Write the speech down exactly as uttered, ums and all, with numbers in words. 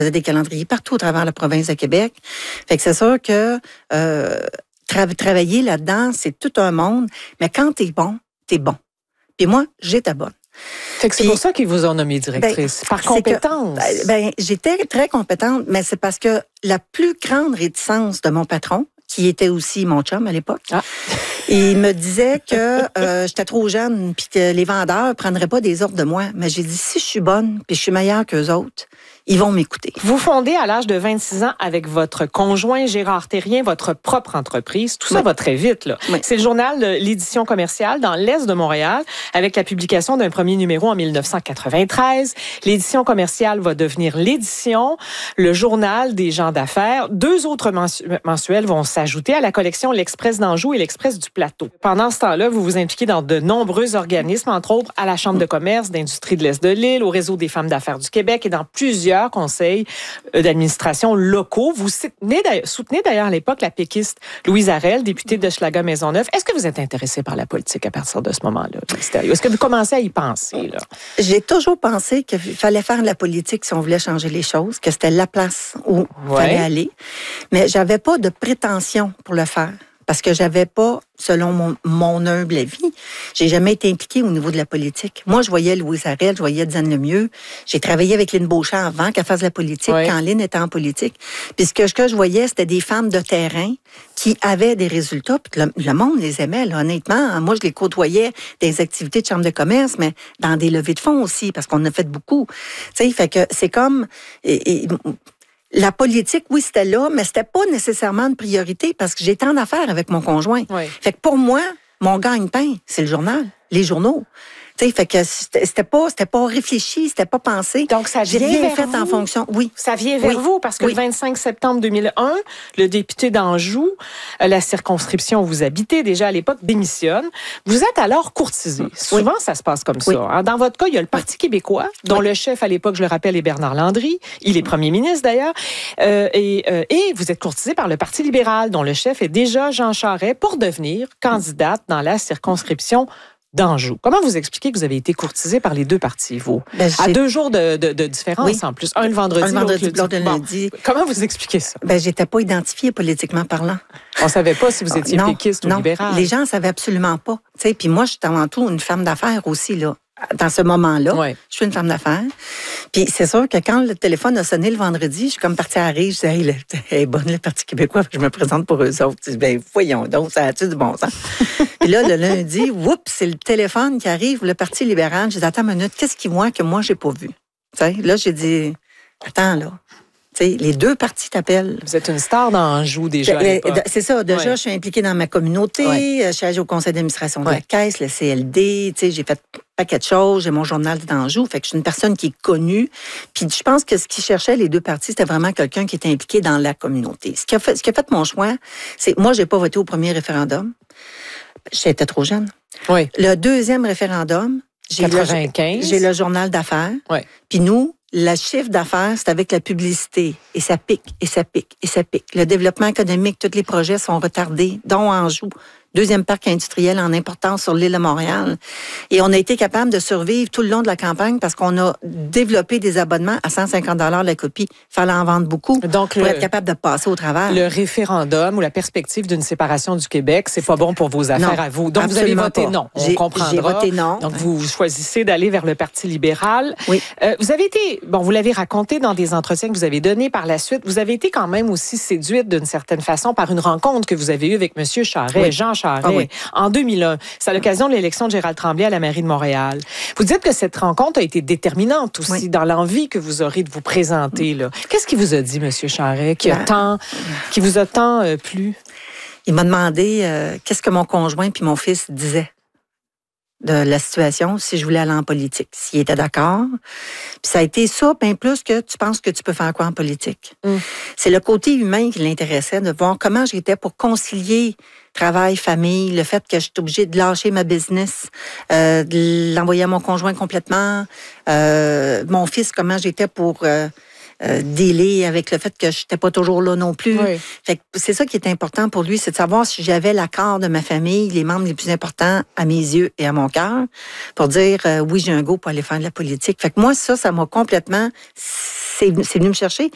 faisais des calendriers partout au travers de la province de Québec. Fait que c'est sûr que euh, tra- travailler là-dedans, c'est tout un monde. Mais quand t'es bon, t'es bon. Puis moi, j'étais bonne. Fait que c'est Puis, pour ça qu'ils vous ont nommé directrice, ben, par c'est compétence. Que, ben, ben, j'étais très compétente, mais c'est parce que la plus grande réticence de mon patron, qui était aussi mon chum à l'époque, ah. il me disait que euh, j'étais trop jeune puis que les vendeurs ne prendraient pas des ordres de moi. Mais j'ai dit, si je suis bonne puis je suis meilleure qu'eux autres, ils vont m'écouter. Vous fondez à l'âge de vingt-six ans avec votre conjoint Gérard Thérien votre propre entreprise. Tout ça oui. va très vite, là. Oui. C'est le journal de l'édition commerciale dans l'Est de Montréal avec la publication d'un premier numéro en dix-neuf cent quatre-vingt-treize. L'édition commerciale va devenir l'édition, le journal des gens d'affaires. Deux autres mensuels vont s'ajouter à la collection L'Express d'Anjou et L'Express du Plateau. Pendant ce temps-là, vous vous impliquez dans de nombreux organismes, entre autres à la Chambre de commerce d'industrie de l'Est de l'île, au Réseau des femmes d'affaires du Québec et dans plusieurs conseils d'administration locaux. Vous soutenez d'ailleurs, soutenez d'ailleurs à l'époque la péquiste Louise Arel, députée de Schlager-Maisonneuve. Est-ce que vous êtes intéressé par la politique à partir de ce moment-là, Mystérieux? Est-ce que vous commencez à y penser, là? J'ai toujours pensé qu'il fallait faire de la politique si on voulait changer les choses, que c'était la place où il ouais. fallait aller. Mais j'avais pas de prétention pour le faire. Parce que j'avais pas, selon mon, mon humble avis, j'ai jamais été impliquée au niveau de la politique. Moi, je voyais Louise Arel, je voyais Diane Lemieux. J'ai travaillé avec Lynn Beauchamp avant qu'elle fasse la politique, oui. quand Lynn était en politique. Puis ce que, ce que je voyais, c'était des femmes de terrain qui avaient des résultats. Puis le, le monde les aimait, là, honnêtement. Moi, je les côtoyais des activités de chambre de commerce, mais dans des levées de fonds aussi, parce qu'on a fait beaucoup. Tu sais, fait que c'est comme... Et, et, la politique, oui, c'était là, mais c'était pas nécessairement une priorité parce que j'étais en affaires avec mon conjoint. Oui. Fait que pour moi, mon gagne-pain, c'est le journal, les journaux. Tu sais, fait que c'était pas, c'était pas réfléchi, c'était pas pensé. Donc, ça vient J'ai rien vers fait vous. en fonction. Oui. Ça vient vers oui. vous parce que oui. le vingt-cinq septembre deux mille un, le député d'Anjou, la circonscription où vous habitez déjà à l'époque, démissionne. Vous êtes alors courtisé. Oui. Souvent, ça se passe comme oui. ça. Dans votre cas, il y a le Parti québécois, dont oui. le chef à l'époque, je le rappelle, est Bernard Landry. Il est premier ministre d'ailleurs. Euh, et, euh, et vous êtes courtisé par le Parti libéral, dont le chef est déjà Jean Charest, pour devenir candidate dans la circonscription d'Anjou. Comment vous expliquez que vous avez été courtisé par les deux partis, vous? Ben, à deux jours de, de, de différence, oui. en plus. Un le vendredi, un vendredi l'autre le lundi. Bon. Comment vous expliquez ça? Ben, j'étais pas identifiée politiquement parlant. On savait pas si vous étiez non, péquiste ou non. libéral. Les gens savaient absolument pas. T'sais, puis moi, je suis avant tout une femme d'affaires aussi, là. Dans ce moment-là, ouais. je suis une femme d'affaires. Puis c'est sûr que quand le téléphone a sonné le vendredi, je suis comme partie à rire. Je disais, hey, elle est bonne, le Parti québécois. Je me présente pour eux autres. Je dis, ben voyons donc, ça a-tu du bon sens? Puis là, le lundi, oups, c'est le téléphone qui arrive, le Parti libéral. Je dis, attends une minute, qu'est-ce qu'ils voient que moi, j'ai pas vu? T'sais, là, j'ai dit, attends, là. T'sais, les deux partis t'appellent. Vous êtes une star d'Anjou déjà à l'époque. C'est ça. Déjà, ouais. je suis impliquée dans ma communauté. Ouais. Je suis allée au conseil d'administration de ouais. la Caisse, le C L D. J'ai fait un paquet de choses. J'ai mon journal d'Anjou. Fait que je suis une personne qui est connue. Puis je pense que ce qu'ils cherchaient, les deux partis, c'était vraiment quelqu'un qui était impliqué dans la communauté. Ce qui a fait, ce qui a fait mon choix, c'est moi, j'ai pas voté au premier référendum. J'étais trop jeune. Oui. Le deuxième référendum, j'ai quatre-vingt-quinze. Le, j'ai le journal d'affaires. Oui. Puis nous, le chiffre d'affaires, c'est avec la publicité. Et ça pique, et ça pique, et ça pique. Le développement économique, tous les projets sont retardés, dont Anjou. Deuxième parc industriel en importance sur l'île de Montréal. Et on a été capable de survivre tout le long de la campagne parce qu'on a développé des abonnements à cent cinquante dollars la copie. Il fallait en vendre beaucoup Donc, pour le, être capable de passer au travers. Le référendum ou la perspective d'une séparation du Québec, c'est pas bon pour vos affaires non, à vous. Donc, vous avez voté pas. non. On j'ai, comprendra. J'ai voté non. Donc, vous choisissez d'aller vers le Parti libéral. Oui. Euh, vous avez été, bon, vous l'avez raconté dans des entretiens que vous avez donnés par la suite, vous avez été quand même aussi séduite d'une certaine façon par une rencontre que vous avez eue avec M. Charest, oui. Jean Charest. Ah, oui. En deux mille un, c'est à l'occasion de l'élection de Gérald Tremblay à la mairie de Montréal. Vous dites que cette rencontre a été déterminante aussi oui. dans l'envie que vous aurez de vous présenter. Là. Qu'est-ce qu'il vous a dit, M. Charest, qui, a ben, tant, qui vous a tant euh, plu? Il m'a demandé euh, qu'est-ce que mon conjoint puis mon fils disaient de la situation, si je voulais aller en politique, s'il était d'accord. Puis ça a été ça, bien plus que tu penses que tu peux faire quoi en politique. Mm. C'est le côté humain qui l'intéressait, de voir comment j'étais pour concilier travail, famille, le fait que j'étais obligée de lâcher ma business, euh, de l'envoyer à mon conjoint complètement, euh, mon fils, comment j'étais pour... Euh, Euh, délai avec le fait que je n'étais pas toujours là non plus. Oui. Fait que c'est ça qui est important pour lui, c'est de savoir si j'avais l'accord de ma famille, les membres les plus importants à mes yeux et à mon cœur, pour dire euh, oui, j'ai un go pour aller faire de la politique. Fait que moi, ça, ça m'a complètement... C'est, c'est venu me chercher.